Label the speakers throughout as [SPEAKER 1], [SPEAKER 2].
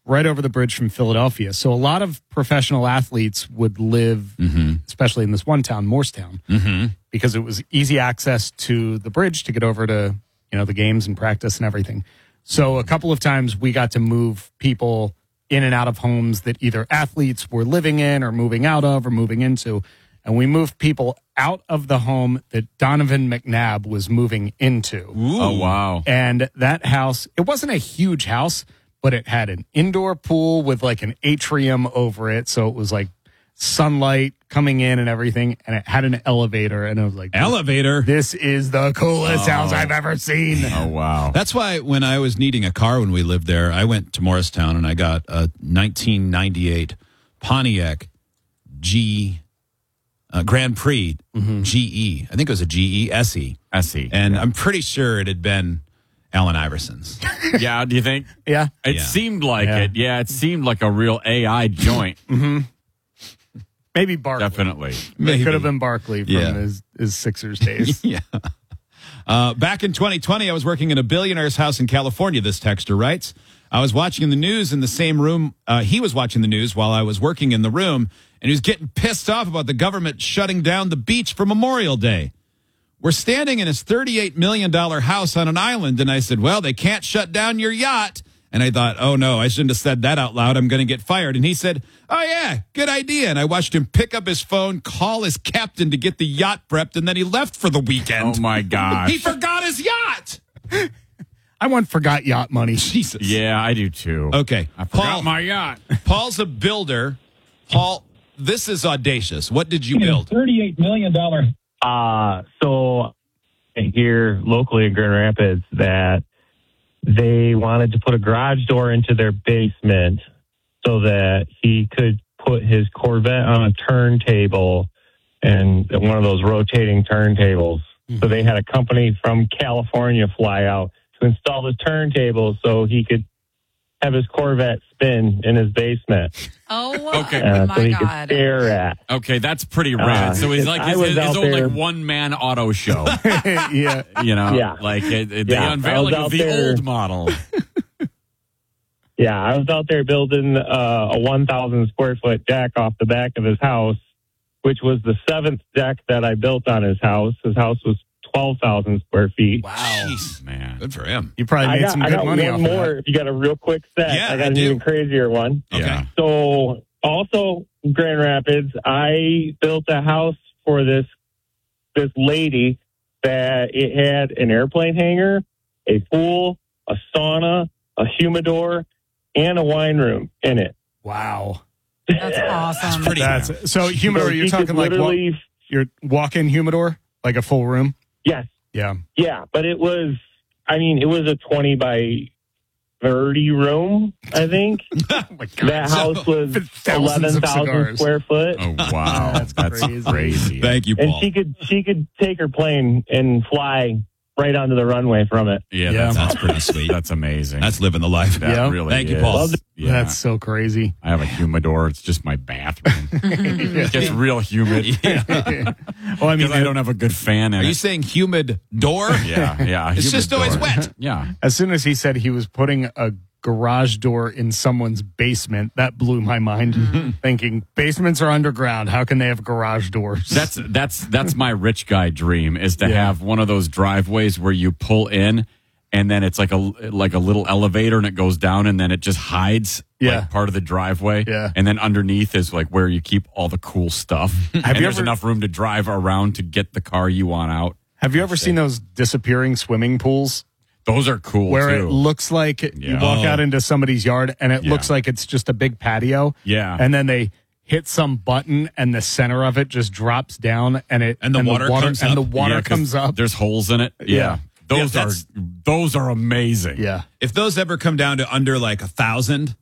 [SPEAKER 1] right over the bridge from Philadelphia. So a lot of professional athletes would live, especially in this one town, Morristown, because it was easy access to the bridge to get over to, the games and practice and everything. So a couple of times we got to move people in and out of homes that either athletes were living in or moving out of or moving into. And we moved people out of the home that Donovan McNabb was moving into.
[SPEAKER 2] Ooh. Oh, wow.
[SPEAKER 1] And that house, it wasn't a huge house, but it had an indoor pool with like an atrium over it. So it was like sunlight coming in and everything. And it had an elevator. And I was like,
[SPEAKER 3] elevator?
[SPEAKER 1] This is the coolest house I've ever seen.
[SPEAKER 2] Oh, wow.
[SPEAKER 3] That's why when I was needing a car when we lived there, I went to Morristown and I got a 1998 Pontiac Grand Prix GE. I think it was a GE SE.
[SPEAKER 2] SE.
[SPEAKER 3] And I'm pretty sure it had been Allen Iverson's.
[SPEAKER 2] Yeah, do you think?
[SPEAKER 1] Yeah.
[SPEAKER 2] It seemed like it. Yeah, it seemed like a real AI joint.
[SPEAKER 1] Maybe Barkley.
[SPEAKER 2] Definitely.
[SPEAKER 1] It could have been Barkley from his Sixers days.
[SPEAKER 3] Yeah. Back in 2020, I was working in a billionaire's house in California, this texter writes. I was watching the news in the same room. He was watching the news while I was working in the room, and he was getting pissed off about the government shutting down the beach for Memorial Day. We're standing in his $38 million house on an island, and I said, well, they can't shut down your yacht. And I thought, oh, no, I shouldn't have said that out loud. I'm going to get fired. And he said, oh, yeah, good idea. And I watched him pick up his phone, call his captain to get the yacht prepped, and then he left for the weekend.
[SPEAKER 2] Oh, my gosh.
[SPEAKER 3] He forgot his yacht.
[SPEAKER 1] I once forgot yacht money.
[SPEAKER 3] Jesus.
[SPEAKER 2] Yeah, I do too.
[SPEAKER 3] Okay.
[SPEAKER 2] I forgot my yacht.
[SPEAKER 3] Paul's a builder. Paul, this is audacious. What did you build?
[SPEAKER 4] $38 million. So here locally in Grand Rapids that they wanted to put a garage door into their basement so that he could put his Corvette on a turntable and one of those rotating turntables. So they had a company from California fly out to install the turntable so he could have his Corvette spin in his basement.
[SPEAKER 5] Oh,
[SPEAKER 2] okay.
[SPEAKER 5] Oh
[SPEAKER 4] so
[SPEAKER 5] my
[SPEAKER 4] he
[SPEAKER 5] God.
[SPEAKER 4] could stare at.
[SPEAKER 2] Okay, that's pretty rad. So he's like his own like one-man auto show.
[SPEAKER 1] Yeah.
[SPEAKER 2] Like the unveiling of the old model.
[SPEAKER 4] Yeah, I was out there building a 1,000 square foot deck off the back of his house, which was the seventh deck that I built on his house. His house was 12,000 square feet.
[SPEAKER 3] Wow.
[SPEAKER 2] Jeez, man.
[SPEAKER 3] Good for him.
[SPEAKER 1] You probably made some good money off
[SPEAKER 4] one
[SPEAKER 1] of
[SPEAKER 4] more
[SPEAKER 1] that.
[SPEAKER 4] if you got a real quick set.
[SPEAKER 3] Yeah,
[SPEAKER 4] I got
[SPEAKER 3] I
[SPEAKER 4] an
[SPEAKER 3] do.
[SPEAKER 4] even crazier one.
[SPEAKER 2] Yeah.
[SPEAKER 4] So also in Grand Rapids, I built a house for this lady that it had an airplane hangar, a pool, a sauna, a humidor, and a wine room in it.
[SPEAKER 1] Wow.
[SPEAKER 5] That's awesome.
[SPEAKER 3] Pretty
[SPEAKER 1] So humidor,
[SPEAKER 4] So
[SPEAKER 1] you're
[SPEAKER 4] he could
[SPEAKER 1] talking like
[SPEAKER 4] literally,
[SPEAKER 1] your walk-in humidor, like a full room?
[SPEAKER 4] yes,
[SPEAKER 1] Yeah.
[SPEAKER 4] yeah, but it was a 20 by 30 room, I think.
[SPEAKER 1] Oh my God.
[SPEAKER 4] That house was
[SPEAKER 1] Thousands of
[SPEAKER 4] 11,000
[SPEAKER 1] cigars.
[SPEAKER 4] square foot.
[SPEAKER 2] Oh wow,
[SPEAKER 1] That's
[SPEAKER 2] that's
[SPEAKER 1] crazy.
[SPEAKER 2] crazy.
[SPEAKER 3] Thank you,
[SPEAKER 4] And
[SPEAKER 3] Paul.
[SPEAKER 4] she could take her plane and fly right onto the runway from it.
[SPEAKER 2] Yeah,
[SPEAKER 1] Yeah.
[SPEAKER 3] That's pretty sweet.
[SPEAKER 2] That's amazing.
[SPEAKER 3] That's living the life.
[SPEAKER 2] that
[SPEAKER 1] Yeah.
[SPEAKER 2] really
[SPEAKER 3] Thank you,
[SPEAKER 2] is.
[SPEAKER 3] Paul.
[SPEAKER 2] Yeah.
[SPEAKER 1] That's so crazy.
[SPEAKER 2] I have a humidor. It's just my bathroom. It gets real humid
[SPEAKER 1] Well, I mean,
[SPEAKER 2] because I don't have a good fan in
[SPEAKER 3] Are
[SPEAKER 2] it.
[SPEAKER 3] you saying humid door?
[SPEAKER 2] Yeah.
[SPEAKER 3] It's just always
[SPEAKER 2] humidor.
[SPEAKER 3] wet.
[SPEAKER 2] Yeah.
[SPEAKER 1] as soon as he said he was putting a garage door in someone's basement, that blew my mind. Thinking basements are underground. How can they have garage doors?
[SPEAKER 2] That's my rich guy dream is to have one of those driveways where you pull in and then it's like a little elevator and it goes down and then it just hides like part of the driveway.
[SPEAKER 1] Yeah.
[SPEAKER 2] And then underneath is like where you keep all the cool stuff. And
[SPEAKER 1] you
[SPEAKER 2] there's
[SPEAKER 1] ever-
[SPEAKER 2] enough room to drive around to get the car you want out.
[SPEAKER 1] Have you ever seen those disappearing swimming pools?
[SPEAKER 2] Those are cool
[SPEAKER 1] Where
[SPEAKER 2] too.
[SPEAKER 1] it looks like you walk out into somebody's yard and it looks like it's just a big patio.
[SPEAKER 2] Yeah.
[SPEAKER 1] And then they hit some button and the center of it just drops down and
[SPEAKER 3] the water comes up?
[SPEAKER 1] and the water
[SPEAKER 2] Yeah, 'cause
[SPEAKER 1] comes up.
[SPEAKER 2] There's holes in it.
[SPEAKER 1] Yeah.
[SPEAKER 2] Those are amazing.
[SPEAKER 1] Yeah.
[SPEAKER 3] If those ever come down to under like 1,000,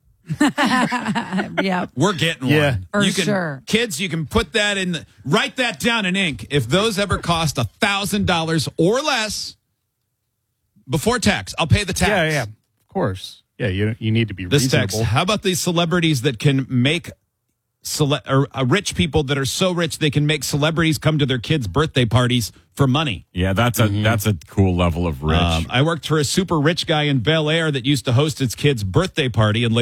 [SPEAKER 5] Yeah.
[SPEAKER 3] we're getting
[SPEAKER 1] Yeah.
[SPEAKER 3] one.
[SPEAKER 5] For
[SPEAKER 3] You can,
[SPEAKER 5] sure.
[SPEAKER 3] Kids, you can put that write that down in ink. If those ever cost $1,000 or less before tax, I'll pay the tax.
[SPEAKER 1] Yeah, Of course. Yeah, you need to be
[SPEAKER 3] This
[SPEAKER 1] reasonable.
[SPEAKER 3] text. How about these celebrities that can make rich people that are so rich they can make celebrities come to their kids' birthday parties for money?
[SPEAKER 2] Yeah, that's a cool level of rich.
[SPEAKER 3] I worked for a super rich guy in Bel Air that used to host his kid's birthday party and